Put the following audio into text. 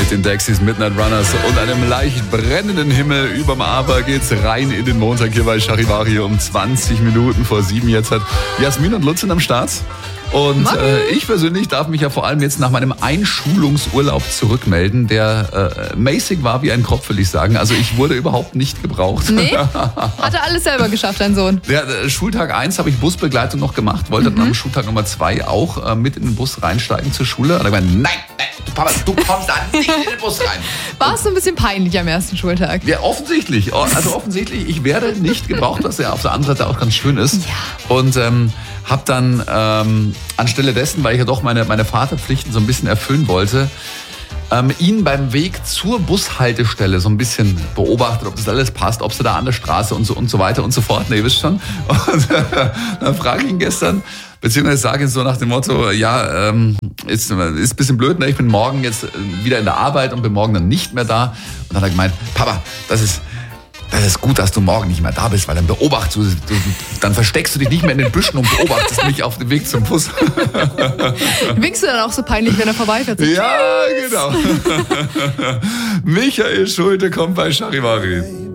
mit den Dexys, Midnight Runners und einem leicht brennenden Himmel überm Aber geht's rein in den Montag hier bei Charivari um 20 Minuten vor 7. Jetzt hat Jasmin und Lutz sind am Start. Und ich persönlich darf mich ja vor allem jetzt nach meinem Einschulungsurlaub zurückmelden, der mäßig war wie ein Kopf, will ich sagen. Also ich wurde überhaupt nicht gebraucht. Nee, hat er alles selber geschafft, dein Sohn. Ja, Schultag 1 habe ich Busbegleitung noch gemacht, wollte dann am Schultag Nummer 2 auch mit in den Bus reinsteigen zur Schule. Und dann habe ich gemeint, nein, Papa, du kommst da nicht in den Bus rein. War es so ein bisschen peinlich am ersten Schultag? Ja, offensichtlich. Also offensichtlich, ich werde nicht gebraucht, was ja auf der anderen Seite auch ganz schön ist. Ja. Und habe dann anstelle dessen, weil ich ja doch meine Vaterpflichten so ein bisschen erfüllen wollte, ihn beim Weg zur Bushaltestelle so ein bisschen beobachtet, ob das alles passt, ob sie da an der Straße und so weiter und so fort. Ne, ihr wisst schon. Und dann frage ich ihn gestern, beziehungsweise sage ich so nach dem Motto, ja, ist ein bisschen blöd, ne? Ich bin morgen jetzt wieder in der Arbeit und bin morgen dann nicht mehr da. Und dann hat er gemeint, Papa, das ist gut, dass du morgen nicht mehr da bist, weil dann dann versteckst du dich nicht mehr in den Büschen und beobachtest mich auf dem Weg zum Bus. Winkst du dann auch so peinlich, wenn er vorbeifährt? Ja, genau. Michael Schulte kommt bei Charivari.